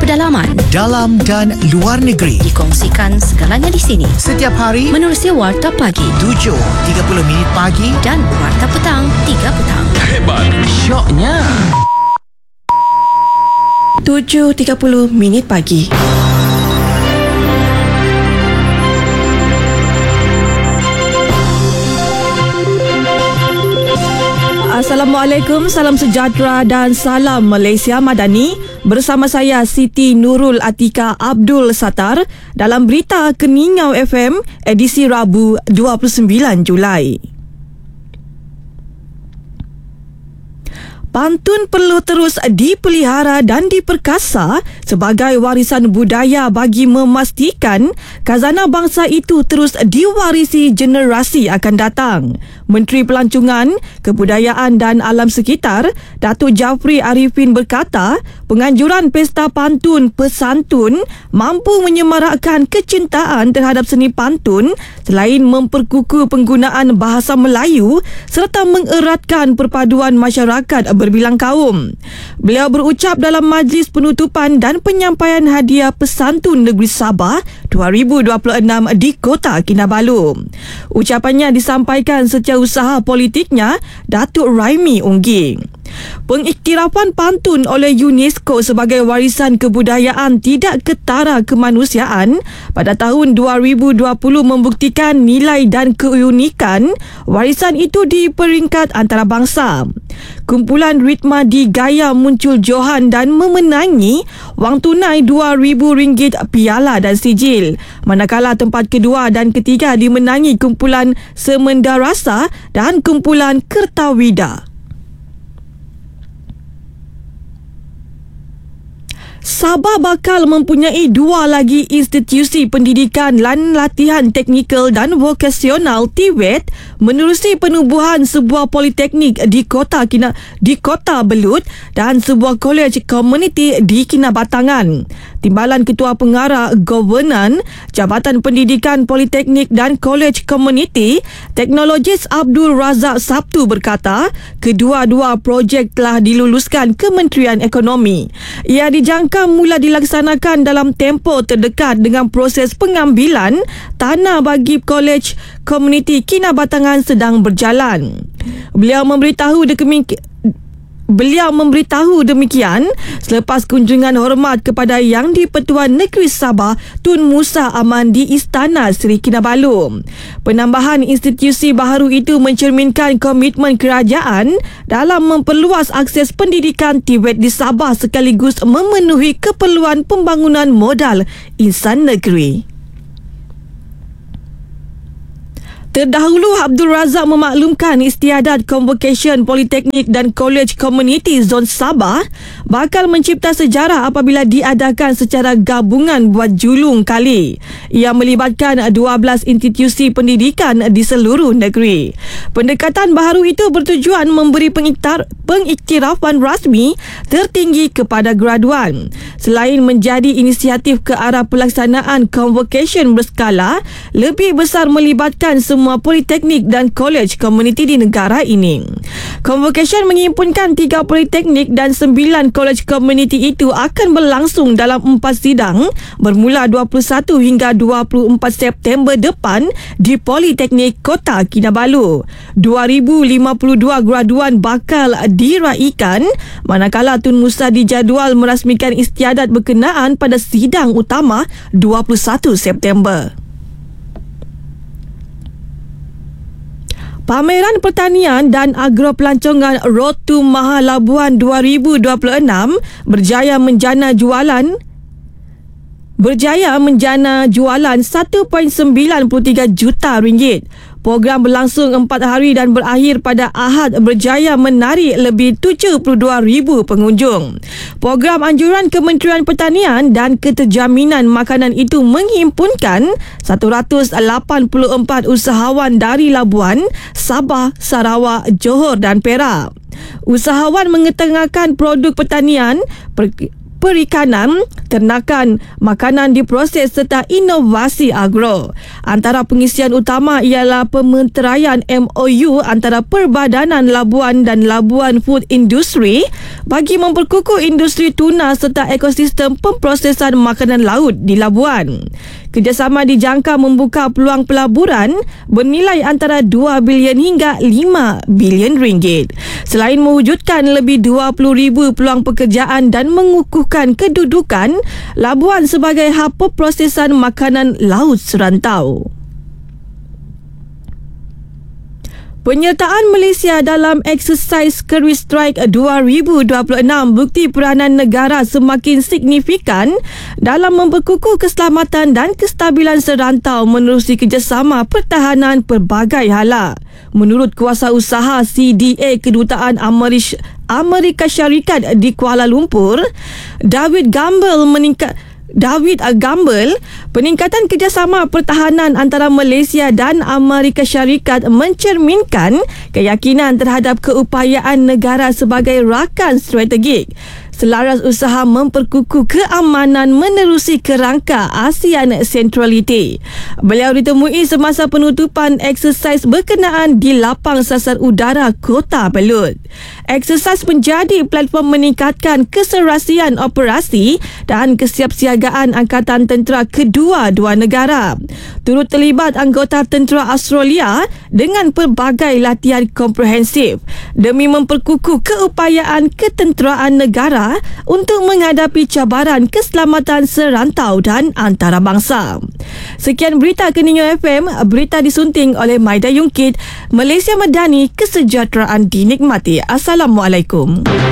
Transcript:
pedalaman, dalam dan luar negeri. dikongsikan segalanya di sini. Setiap hari Menerusi Warta Pagi 7.30 minit pagi dan Warta Petang 3 petang. Hebat. syoknya 7.30 minit pagi. Assalamualaikum, salam sejahtera dan salam Malaysia Madani. Bersama saya Siti Nurul Atika Abdul Sattar dalam Berita Keningau FM edisi Rabu 29 Julai. Pantun perlu terus dipelihara dan diperkasa sebagai warisan budaya bagi memastikan khazanah bangsa itu terus diwarisi generasi akan datang. Menteri Pelancongan, Kebudayaan dan Alam Sekitar, Datuk Jafri Arifin berkata, penganjuran Pesta Pantun Pesantun mampu menyemarakkan kecintaan terhadap seni pantun selain memperkukuh penggunaan bahasa Melayu serta mengeratkan perpaduan masyarakat berbilang kaum. Beliau berucap dalam majlis penutupan dan penyampaian hadiah Pesantun Negeri Sabah 2026 di Kota Kinabalu. Ucapannya disampaikan setiausaha politiknya Datuk Raimi Unggi. Pengiktirafan pantun oleh UNESCO sebagai warisan kebudayaan tidak ketara kemanusiaan pada tahun 2020 membuktikan nilai dan keunikan warisan itu di peringkat antarabangsa. Kumpulan ritma di Gaya muncul johan dan memenangi wang tunai RM2,000 piala dan sijil. Manakala tempat kedua dan ketiga dimenangi kumpulan Semendarasa dan kumpulan Kertawida. Sabah bakal mempunyai 2 lagi institusi pendidikan dan latihan teknikal dan vokasional TVET menerusi penubuhan sebuah politeknik di Kota Belut dan sebuah kolej komuniti di Kinabatangan. Timbalan Ketua Pengarah Governan Jabatan Pendidikan Politeknik dan Kolej Komuniti, Teknologis Abdul Razak Sabtu berkata, kedua-dua projek telah diluluskan Kementerian Ekonomi. Ia dijangka mula dilaksanakan dalam tempoh terdekat dengan proses pengambilan tanah bagi Kolej Komuniti Kinabatangan sedang berjalan. Beliau memberitahu demikian selepas kunjungan hormat kepada Yang di-Pertuan Negeri Sabah Tun Musa Aman di Istana Seri Kinabalu. Penambahan institusi baharu itu mencerminkan komitmen kerajaan dalam memperluas akses pendidikan TVET di Sabah sekaligus memenuhi keperluan pembangunan modal insan negeri. Terdahulu, Abdul Razak memaklumkan istiadat Convocation Politeknik dan Kolej Komuniti Zon Sabah bakal mencipta sejarah apabila diadakan secara gabungan buat julung kali. Ia melibatkan 12 institusi pendidikan di seluruh negeri. Pendekatan baharu itu bertujuan memberi pengiktirafan rasmi tertinggi kepada graduan. Selain menjadi inisiatif ke arah pelaksanaan convocation berskala, lebih besar melibatkan semua politeknik dan kolej komuniti di negara ini. Convocation menghimpunkan 3 politeknik dan 9 kolej komuniti itu akan berlangsung dalam 4 sidang bermula 21 hingga 24 September depan di Politeknik Kota Kinabalu. 2,052 graduan bakal diraikan, manakala Tun Musa dijadual merasmikan istiadat berkenaan pada sidang utama 21 September. Pameran Pertanian dan Agropelancongan Road to Mahalabuan 2026 berjaya menjana jualan 1.93 juta ringgit. Program berlangsung 4 hari dan berakhir pada Ahad berjaya menarik lebih 72,000 pengunjung. Program anjuran Kementerian Pertanian dan Keterjaminan Makanan itu menghimpunkan 184 usahawan dari Labuan, Sabah, Sarawak, Johor dan Perak. Usahawan mengetengahkan produk pertanian, perikanan, ternakan, makanan diproses serta inovasi agro. Antara pengisian utama ialah pementeraian MOU antara Perbadanan Labuan dan Labuan Food Industry bagi memperkukuh industri tuna serta ekosistem pemprosesan makanan laut di Labuan. Kerjasama dijangka membuka peluang pelaburan bernilai antara 2 bilion hingga 5 bilion ringgit. Selain mewujudkan lebih 20,000 peluang pekerjaan dan mengukuhkan kedudukan Labuan sebagai hub pemprosesan makanan laut serantau. Penyertaan Malaysia dalam eksersis Keris Strike 2026 bukti peranan negara semakin signifikan dalam memperkukuh keselamatan dan kestabilan serantau menerusi kerjasama pertahanan pelbagai hala. Menurut kuasausaha CDA Kedutaan Amerika Syarikat di Kuala Lumpur, David Gamble, peningkatan kerjasama pertahanan antara Malaysia dan Amerika Syarikat mencerminkan keyakinan terhadap keupayaan negara sebagai rakan strategik selaras usaha memperkukuh keamanan menerusi kerangka ASEAN Centrality. Beliau ditemui semasa penutupan eksersis berkenaan di Lapang Sasar Udara Kota Belud. Eksersis menjadi platform meningkatkan keserasian operasi dan kesiapsiagaan Angkatan Tentera kedua-dua negara. Turut terlibat anggota tentera Australia dengan pelbagai latihan komprehensif demi memperkukuh keupayaan ketenteraan negara untuk menghadapi cabaran keselamatan serantau dan antarabangsa. Sekian berita Keninyo FM, berita disunting oleh Maida Yungkit, Malaysia Madani, kesejahteraan dinikmati. Assalamualaikum.